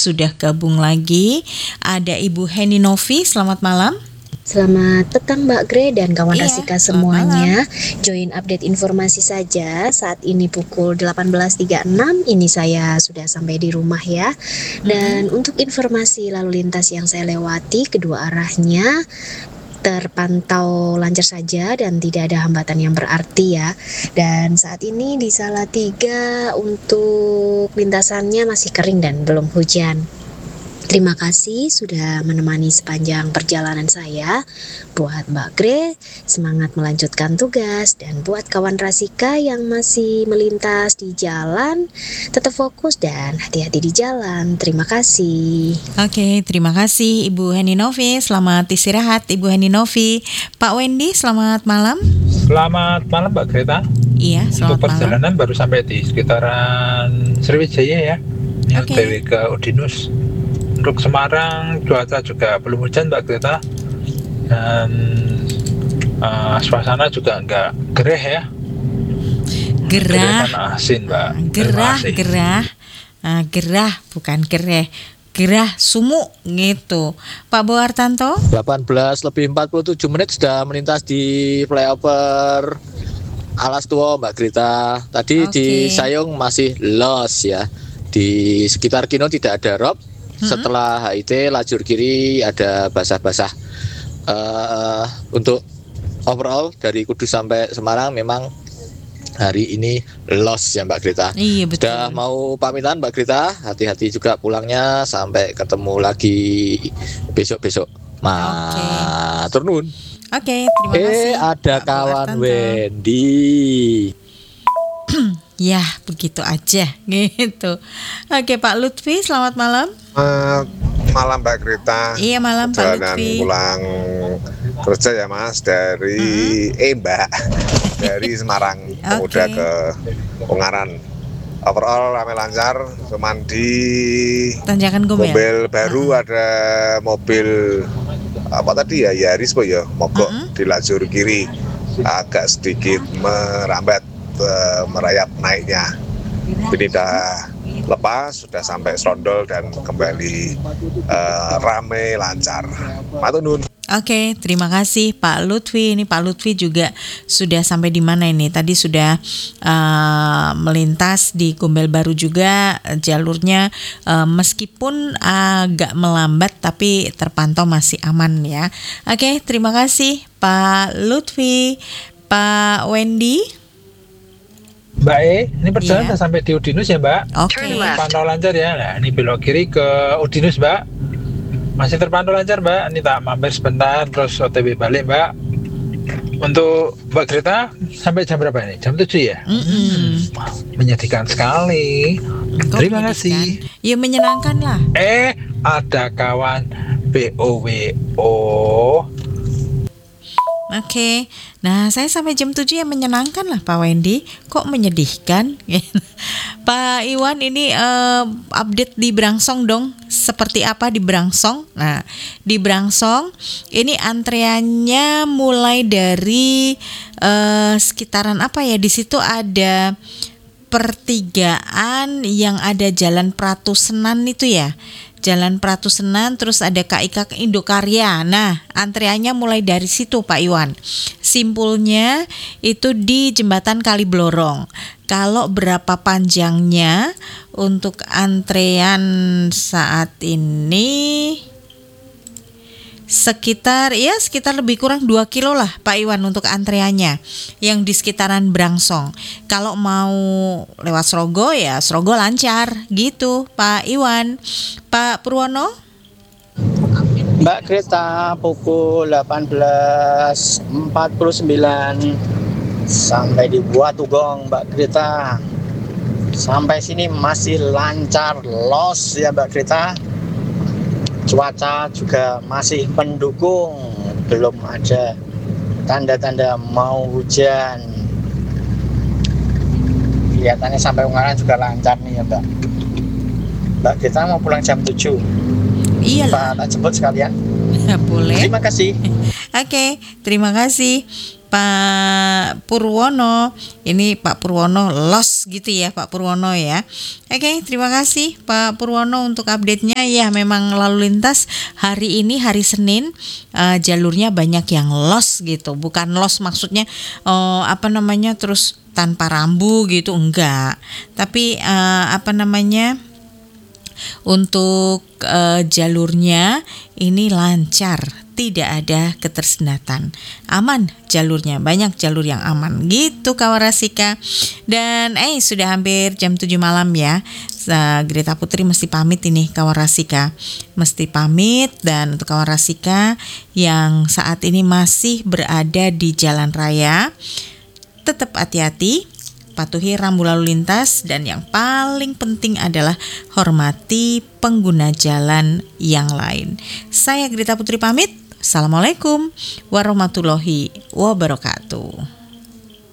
sudah gabung lagi. Ada Ibu Heni Novi, selamat malam. Selamat petang Mbak Gre dan kawan Iya, Asika selamat semuanya. Join update informasi saja. Saat ini pukul 18.36. Ini saya sudah sampai di rumah ya. Dan untuk informasi lalu lintas yang saya lewati, kedua arahnya terpantau lancar saja dan tidak ada hambatan yang berarti ya. Dan saat ini di Salatiga untuk lintasannya masih kering dan belum hujan. Terima kasih sudah menemani sepanjang perjalanan saya. Buat Mbak Gre, semangat melanjutkan tugas. Dan buat kawan Rasika yang masih melintas di jalan, tetap fokus dan hati-hati di jalan. Terima kasih. Oke, terima kasih Ibu Heni Novi. Selamat istirahat Ibu Heni Novi. Pak Wendy, selamat malam. Selamat malam Mbak Greta. Iya, selamat Untuk perjalanan malam. baru sampai di sekitaran Sriwijaya ya, yang Oke. TW ke Udinus. Untuk Semarang cuaca juga belum hujan Mbak Greta, dan suasana juga nggak gereh ya. Gerah, Gereh kan asin Mbak. Terima kasih. gerah, bukan gereh. Gerah sumuk gitu. Pak Boartanto? 18 lebih 47 menit sudah melintas di flyover Alas Tua Mbak Grita. Tadi di Oke. Sayung masih los ya. Di sekitar Kino tidak ada rob. Setelah HIT lajur kiri ada basah-basah. Untuk overall dari Kudus sampai Semarang memang hari ini los ya Mbak Grita. Iya, betul. Sudah mau pamitan Mbak Grita, hati-hati juga pulangnya, sampai ketemu lagi besok-besok. Matur nuwun. Oke, terima kasih. Ada Pak kawan Boartanto. Wendy. Ya, begitu aja gitu. Oke, Pak Lutfi, selamat malam. Malam Mbak Greta. Iya, malam Pak Perjalanan Lutfi. pulang kerja ya Mas dari Mbak dari Semarang kemudian Oke. ke Ungaran. Overall ramai lancar, cuman di Tanjakan Gombel. Gombel baru ada mobil apa tadi ya, Yaris po ya, mogok di lajur kiri, agak sedikit merambat merayap naiknya. Ini dah lepas, sudah sampai Serondol dan kembali rame lancar. Matur nuwun. Oke, terima kasih Pak Lutfi. Ini Pak Lutfi juga sudah sampai di mana ini? Tadi sudah melintas di Gombel Baru juga jalurnya, meskipun agak melambat tapi terpantau masih aman ya. Oke, terima kasih Pak Lutfi. Pak Wendy. Mbak ini perjalanan Iya. udah sampai di Udinus ya Mbak. Oke. Terpantau lancar ya. Nah ini belok kiri ke Udinus Mbak. Masih terpantau lancar Mbak. Ini tak mampir sebentar terus OTW balik Mbak. Untuk Mbak Greta sampai jam berapa ini? Jam 7 ya? Menyedihkan sekali. Kok Terima menyedihkan? kasih. Ya menyenangkan lah. Ada kawan BOWO. Oke, nah saya sampai jam 7 ya menyenangkan lah Pak Wendy. Kok menyedihkan? Pak Iwan ini update di Brangsong dong. Seperti apa di Brangsong? Nah, di Brangsong ini antreannya mulai dari sekitaran apa ya? Di situ ada pertigaan yang ada Jalan Pratu Senan itu ya. Jalan Pratu Senan, terus ada KIK Indokarya. Nah, antreannya mulai dari situ Pak Iwan. Simpulnya itu di Jembatan Kaliblorong. Kalau berapa panjangnya untuk antrean saat ini? Sekitar lebih kurang 2 kilo lah Pak Iwan untuk antreannya yang di sekitaran Brangsong. Kalau mau lewat Srogo ya Srogo lancar gitu Pak Iwan. Pak Purwono? Mbak Greta pukul 18.49 sampai di Buatugong Mbak Greta. Sampai sini masih lancar, los ya Mbak Greta. Cuaca juga masih mendukung, belum ada tanda-tanda mau hujan. Kelihatannya sampai Ungaran juga lancar nih ya Mbak. Mbak kita mau pulang jam 7. Iyalah. Pak tak jemput sekalian. Boleh. Terima kasih. Oke, terima kasih Pak Purwono. Ini Pak Purwono los gitu ya Pak Purwono ya. Oke, terima kasih Pak Purwono untuk update-nya. Ya, memang lalu lintas hari ini hari Senin jalurnya banyak yang los gitu. Bukan los maksudnya terus tanpa rambu gitu, enggak. Tapi untuk jalurnya ini lancar, tidak ada ketersendatan, aman jalurnya, banyak jalur yang aman gitu Kawarasika. Dan sudah hampir jam 7 malam ya. Greta Putri mesti pamit ini Kawarasika, mesti pamit. Dan untuk Kawarasika yang saat ini masih berada di jalan raya, tetap hati-hati, patuhi rambu lalu lintas, dan yang paling penting adalah hormati pengguna jalan yang lain. Saya Greta Putri pamit. Assalamualaikum warahmatullahi wabarakatuh.